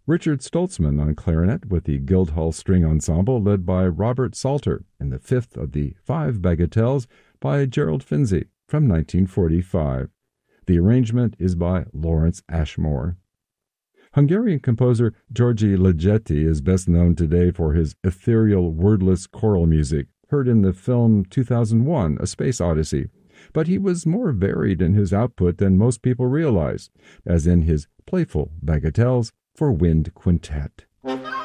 Richard Stoltzman on clarinet with the Guildhall String Ensemble led by Robert Salter, and the fifth of the five bagatelles by Gerald Finzi from 1945. The arrangement is by Lawrence Ashmore. Hungarian composer György Ligeti is best known today for his ethereal, wordless choral music, heard in the film 2001, A Space Odyssey. But he was more varied in his output than most people realize, as in his playful bagatelles for wind quintet.